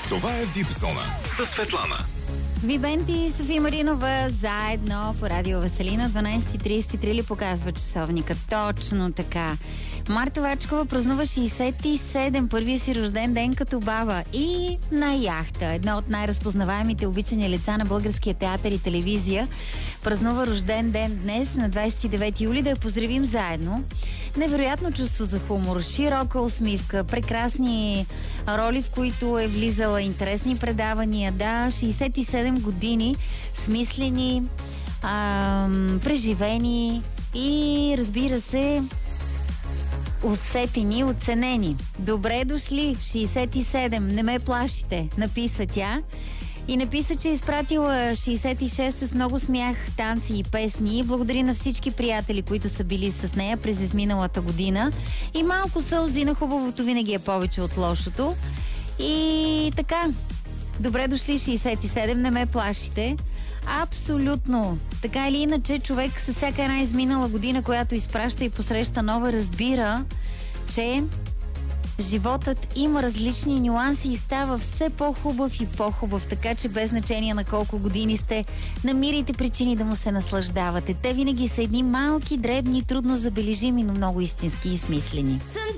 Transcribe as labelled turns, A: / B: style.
A: Това е Вип Зона със Светлана.
B: Вибенти и София Маринова заедно по Радио Веселина. 12:33 ли показва часовника? Точно така. Марта Вачкова празнува 67, първия си рожден ден като баба. И на яхта, една от най-разпознаваемите обичани лица на българския театър и телевизия, празнува рожден ден днес, на 29 юли, да я поздравим заедно. Невероятно чувство за хумор, широка усмивка, прекрасни роли, в които е влизала, интересни предавания. Да, 67 години, смислени, преживени и, разбира се, усетени, оценени. Добре дошли, 67, не ме плашите, написа тя. И написа, че е изпратила 66 с много смях, танци и песни. Благодари на всички приятели, които са били с нея през изминалата година. И малко сълзи, на хубавото винаги е повече от лошото. И така, добре дошли 67, не ме плашите. Абсолютно. Така или иначе, човек с всяка една изминала година, която изпраща и посреща нова, разбира, че животът има различни нюанси и става все по-хубав и по-хубав, така че без значение на колко години сте, намирайте причини да му се наслаждавате. Те винаги са едни малки, дребни, трудно забележими, но много истински и смислени.